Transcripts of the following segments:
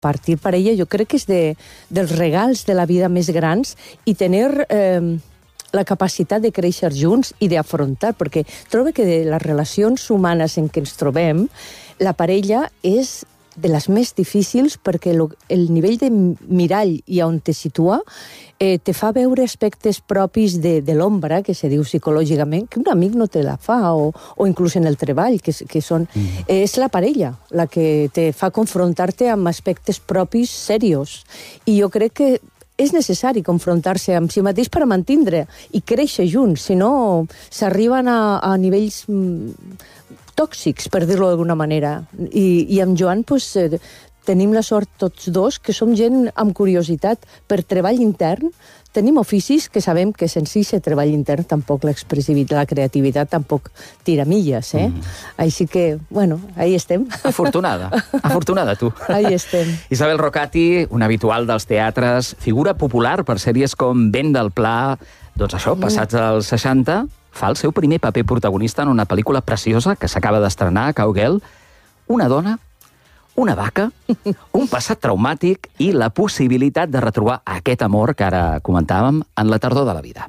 compartir parella jo crec que és dels regals de la vida més grans i tenir la capacitat de créixer junts i d'afrontar, perquè trobo que de les relacions humanes en què ens trobem, la parella és de les més difícils perquè el nivell de mirall i on te situa te fa veure aspectes propis de l'ombra, que se diu psicològicament, que un amic no te la fa, o inclús en el treball, que són... És la parella la que te fa confrontar-te amb aspectes propis serios. I jo crec que és necessari confrontar-se amb si mateix per a mantindre i créixer junts, si no s'arriben a nivells tòxics, per dir-ho d'alguna manera. I amb Joan tenim la sort tots dos que som gent amb curiositat per treball intern. Tenim oficis que sabem que sense aquest treball intern tampoc l'expressivitat, la creativitat tampoc tira milles, Així que, bueno, ahí estem. Afortunada tu. Ahí estem. Isabel Rocati, una habitual dels teatres, figura popular per sèries com Vent del Pla, doncs això, passats als 60, fa el seu primer paper protagonista en una pel·lícula preciosa que s'acaba d'estrenar a Cowgirl, una dona, una vaca, un passat traumàtic i la possibilitat de retrobar aquest amor que ara comentàvem en la tardor de la vida.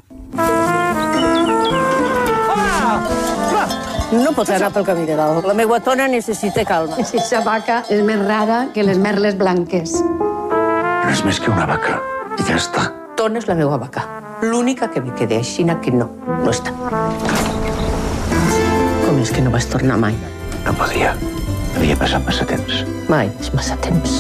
No pots anar pel camí de dalt. La meva tona necessita calma. Esa vaca és més rara que les merles blanques. No és més que una vaca, i ja està. Tona és la meva vaca. L'única que me quedé així que no està. Com és que no vas tornar mai? No podia. Havia passat massa temps. Mai és massa temps.